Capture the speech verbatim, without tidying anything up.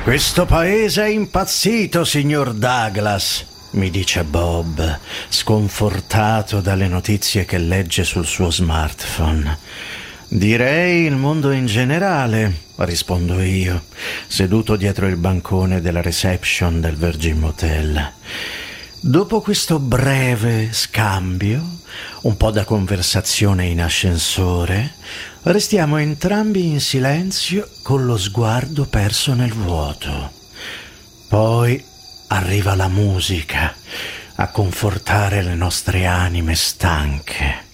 Questo paese è impazzito, signor Douglas, mi dice Bob, sconfortato dalle notizie che legge sul suo smartphone. Direi il mondo in generale, rispondo io, seduto dietro il bancone della reception del Virgin Motel. Dopo questo breve scambio, un po' da conversazione in ascensore, restiamo entrambi in silenzio con lo sguardo perso nel vuoto. Poi arriva la musica a confortare le nostre anime stanche.